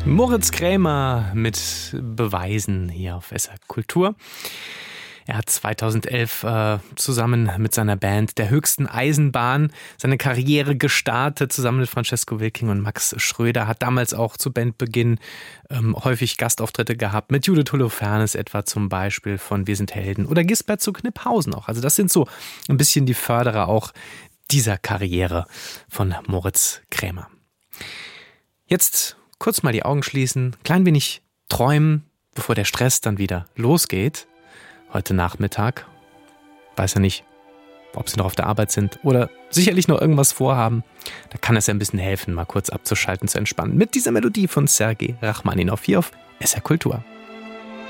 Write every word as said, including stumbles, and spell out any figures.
Moritz Krämer mit Beweisen hier auf S R Kultur. Er hat zweitausendelf äh, zusammen mit seiner Band Der Höchsten Eisenbahn seine Karriere gestartet, zusammen mit Francesco Wilking und Max Schröder. Hat damals auch zu Bandbeginn ähm, häufig Gastauftritte gehabt, mit Judith Holofernes etwa zum Beispiel von Wir sind Helden oder Gisbert zu Kniphausen auch. Also das sind so ein bisschen die Förderer auch dieser Karriere von Moritz Krämer. Jetzt kurz mal die Augen schließen, klein wenig träumen, bevor der Stress dann wieder losgeht. Heute Nachmittag. Weiß ja nicht, ob Sie noch auf der Arbeit sind oder sicherlich noch irgendwas vorhaben. Da kann es ja ein bisschen helfen, mal kurz abzuschalten, zu entspannen. Mit dieser Melodie von Sergei Rachmaninow hier auf S R Kultur.